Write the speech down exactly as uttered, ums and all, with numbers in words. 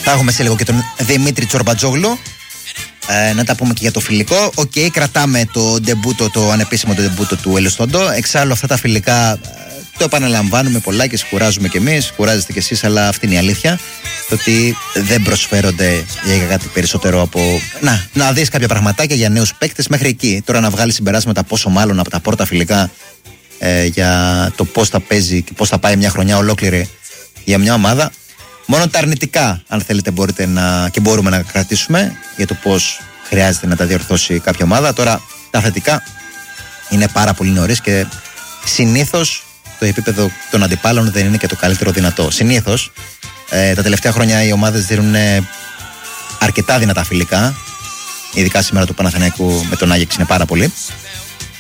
Θα έχουμε σε λίγο και τον Δημήτρη Τσορμπατζόγλου. Ε, να τα πούμε και για το φιλικό. Οκ, okay, κρατάμε το ντεμπούτο, το ανεπίσημο το ντεμπούτο του Ελιστόντο. Εξάλλου αυτά τα φιλικά ε, το επαναλαμβάνουμε πολλά και κουράζουμε κι εμείς. Κουράζεστε κι εσείς, αλλά αυτή είναι η αλήθεια. Το ότι δεν προσφέρονται για κάτι περισσότερο από. Να, να δεις κάποια πραγματάκια για νέους παίκτες μέχρι εκεί. Τώρα να βγάλει συμπεράσματα πόσο μάλλον από τα πρώτα φιλικά ε, για το πώς θα παίζει και πώς θα πάει μια χρονιά ολόκληρη για μια ομάδα. Μόνο τα αρνητικά, αν θέλετε, μπορείτε να, και μπορούμε να κρατήσουμε για το πώς χρειάζεται να τα διορθώσει κάποια ομάδα. Τώρα, τα θετικά είναι πάρα πολύ νωρίς και συνήθως το επίπεδο των αντιπάλων δεν είναι και το καλύτερο δυνατό. Συνήθως, ε, τα τελευταία χρόνια οι ομάδες δίνουν αρκετά δυνατά φιλικά. Ειδικά σήμερα του Παναθηναϊκού με τον Άγιαξ είναι πάρα πολύ.